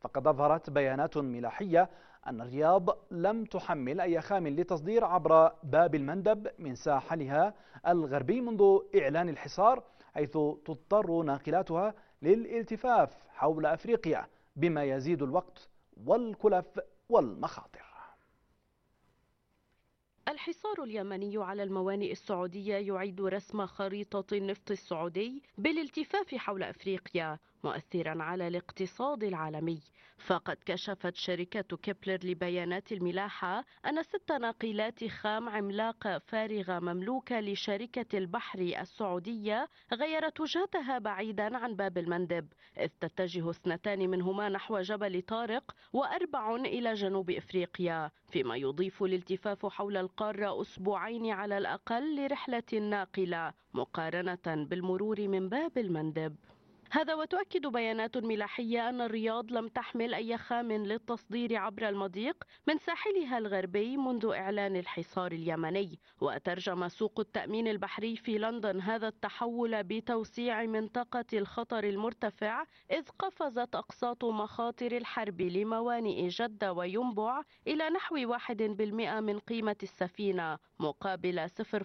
فقد أظهرت بيانات ملاحية أن الرياض لم تحمل أي خام لتصدير عبر باب المندب من ساحلها الغربي منذ إعلان الحصار، حيث تضطر ناقلاتها للالتفاف حول أفريقيا بما يزيد الوقت والكلف والمخاطر. الحصار اليمني على الموانئ السعودية يعيد رسم خريطة النفط السعودي بالالتفاف حول أفريقيا، مؤثرا على الاقتصاد العالمي. فقد كشفت شركة كيبلر لبيانات الملاحة أن 6 ناقلات خام عملاقة فارغة مملوكة لشركة البحر السعودية غيرت وجهتها بعيدا عن باب المندب، إذ تتجه 2 منهما نحو جبل طارق و4 إلى جنوب إفريقيا، فيما يضيف الالتفاف حول القارة أسبوعين على الأقل لرحلة ناقلة مقارنة بالمرور من باب المندب. هذا وتؤكد بيانات ملاحية أن الرياض لم تحمل أي خام للتصدير عبر المضيق من ساحلها الغربي منذ إعلان الحصار اليمني. وترجم سوق التأمين البحري في لندن هذا التحول بتوسيع منطقة الخطر المرتفع، إذ قفزت أقساط مخاطر الحرب لموانئ جدة وينبع إلى نحو 1% من قيمة السفينة مقابل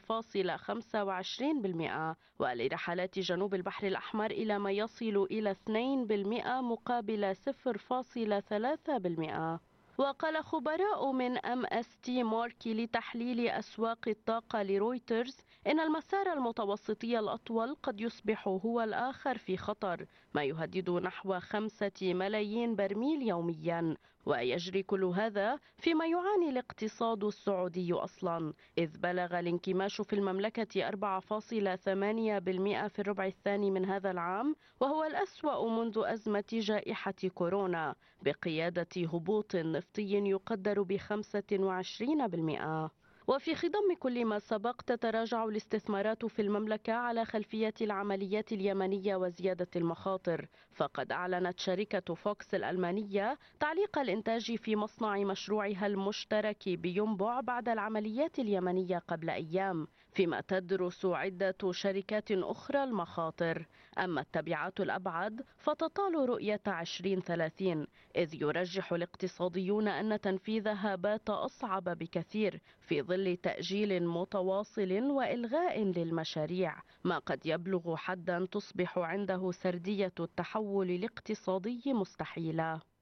0.25%، ولرحلات جنوب البحر الأحمر إلى ما يصل إلى 2% مقابل 0.3%. وقال خبراء من MST ماركي لتحليل أسواق الطاقة لرويترز إن المسار المتوسطي الأطول قد يصبح هو الآخر في خطر، ما يهدد نحو 5 ملايين برميل يوميا. ويجري كل هذا فيما يعاني الاقتصاد السعودي أصلا، إذ بلغ الانكماش في المملكة 4.8% في الربع الثاني من هذا العام، وهو الأسوأ منذ أزمة جائحة كورونا، بقيادة هبوط نفطي يقدر ب25%. وفي خضم كل ما سبق تتراجع الاستثمارات في المملكة على خلفية العمليات اليمنية وزيادة المخاطر، فقد أعلنت شركة فوكس الألمانية تعليق الإنتاج في مصنع مشروعها المشترك بينبع بعد العمليات اليمنية قبل أيام، فيما تدرس عدة شركات أخرى المخاطر. أما التبعات الأبعد فتطال رؤية 2030، إذ يرجح الاقتصاديون أن تنفيذها بات أصعب بكثير في ظل تأجيل متواصل وإلغاء للمشاريع، ما قد يبلغ حدا تصبح عنده سردية التحول الاقتصادي مستحيلة.